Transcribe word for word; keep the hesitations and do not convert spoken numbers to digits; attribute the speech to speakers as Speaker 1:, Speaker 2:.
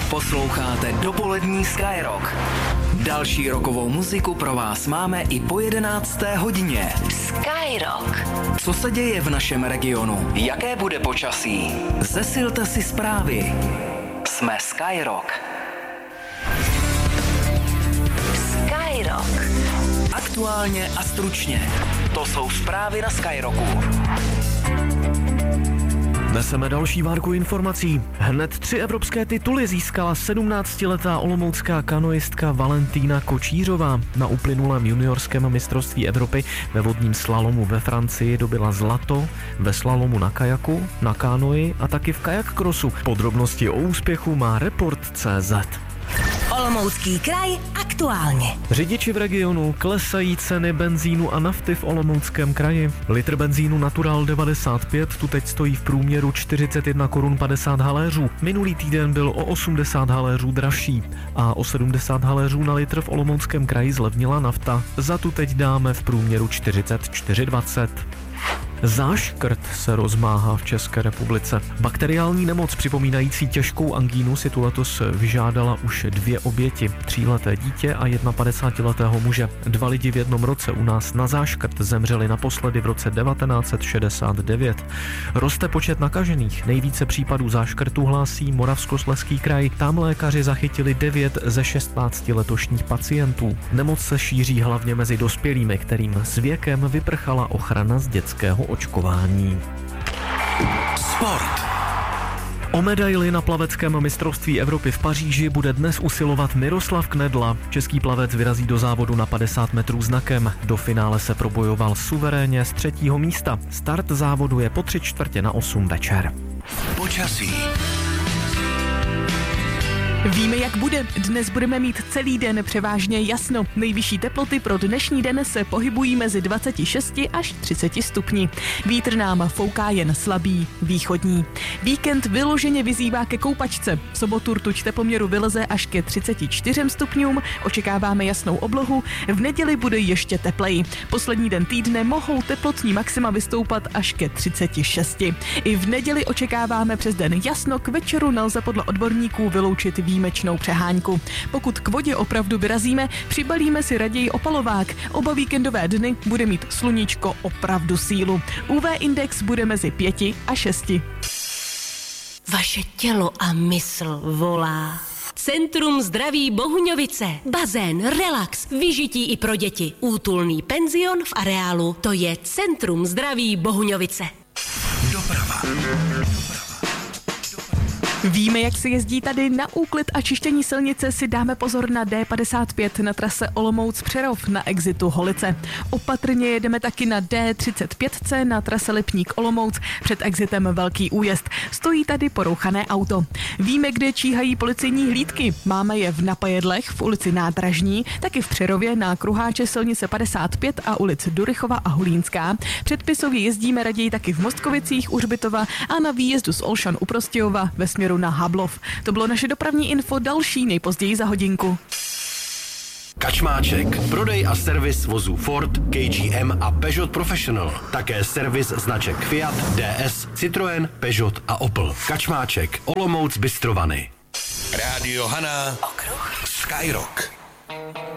Speaker 1: Posloucháte dopolední Skyrock. Další rockovou muziku pro vás máme i po jedenácté hodině.
Speaker 2: Skyrock.
Speaker 1: Co se děje v našem regionu? Jaké bude počasí? Zesilte si zprávy. Jsme Skyrock.
Speaker 2: Skyrock.
Speaker 1: Aktuálně a stručně. To jsou zprávy na Skyrocku.
Speaker 3: Neseme další várku informací. Hned tři evropské tituly získala sedmnáctiletá olomoucká kanoistka Valentína Kočířová. Na uplynulém juniorském mistrovství Evropy ve vodním slalomu ve Francii dobila zlato, ve slalomu na kajaku, na kánoi a taky v kajak crossu. Podrobnosti o úspěchu má Report tečka cé zet.
Speaker 2: Olomoucký kraj aktuálně.
Speaker 3: Řidiči v regionu, klesají ceny benzínu a nafty v Olomouckém kraji. Litr benzínu Natural devadesát pět tu teď stojí v průměru čtyřicet jedna korun padesát haléřů. Minulý týden byl o osmdesát haléřů dražší a o sedmdesát haléřů na litr v Olomouckém kraji zlevnila nafta. Za tu teď dáme v průměru čtyřicet čtyři dvacet. Záškrt se rozmáhá v České republice. Bakteriální nemoc připomínající těžkou angínu si tu letos vyžádala už dvě oběti. Tříleté dítě a padesátiletého muže. Dva lidi v jednom roce u nás na záškrt zemřeli naposledy v roce devatenáct set šedesát devět. Roste počet nakažených. Nejvíce případů záškrtu hlásí Moravskoslezský kraj. Tam lékaři zachytili devět ze šestnácti letošních pacientů. Nemoc se šíří hlavně mezi dospělými, kterým s věkem vyprchala ochrana z dětského očkování.
Speaker 1: Sport.
Speaker 3: O medaili na plaveckém mistrovství Evropy v Paříži bude dnes usilovat Miroslav Knedla. Český plavec vyrazí do závodu na padesát metrů znakem. Do finále se probojoval suverénně z třetího místa. Start závodu je po tři čtvrtě na osm večer.
Speaker 1: Počasí.
Speaker 4: Víme, jak bude. Dnes budeme mít celý den převážně jasno. Nejvyšší teploty pro dnešní den se pohybují mezi dvacet šest až třicet stupni. Vítr nám fouká jen slabý, východní. Víkend vyloženě vyzývá ke koupačce. V sobotu rtuť teploměru vyleze až ke třiceti čtyřem stupňům, očekáváme jasnou oblohu, v neděli bude ještě tepleji. Poslední den týdne mohou teplotní maxima vystoupat až ke třiceti šesti. I v neděli očekáváme přes den jasno, k večeru nelze podle odborníků vyloučit výjimečnou přehánku. Pokud k vodě opravdu vyrazíme, přibalíme si raději opalovák. Oba víkendové dny bude mít sluníčko opravdu sílu. ú vé index bude mezi pěti a šesti.
Speaker 2: Vaše tělo a mysl volá. Centrum zdraví Bohuňovice. Bazén, relax, vyžití i pro děti. Útulný penzion v areálu. To je Centrum zdraví Bohuňovice.
Speaker 1: Doprava.
Speaker 4: Víme, jak se jezdí tady. Na úklid a čištění silnice si dáme pozor na dé padesát pět na trase Olomouc-Přerov na exitu Holice. Opatrně jedeme taky na dé třicet pět cé na trase Lipník-Olomouc před exitem Velký Újezd. Stojí tady porouchané auto. Víme, kde číhají policejní hlídky. Máme je v Napajedlech, v ulici Nádražní, taky v Přerově na kruháče silnice padesát pět a ulic Durychova a Hulínská. Předpisově jezdíme raději taky v Mostkovicích u Hřbitova a na výjezdu z Olšan u Prostějova ve směru na Hablov. To bylo naše dopravní info, další nejpozději za hodinku.
Speaker 5: Kačmáček. Prodej a servis vozů Ford, ká gé em a Peugeot Professional. Také servis značek Fiat, dé es, Citroën, Peugeot a Opel. Kačmáček. Olomouc Bystrovany.
Speaker 1: Rádio Hana.
Speaker 2: Okruh.
Speaker 1: Skyrock.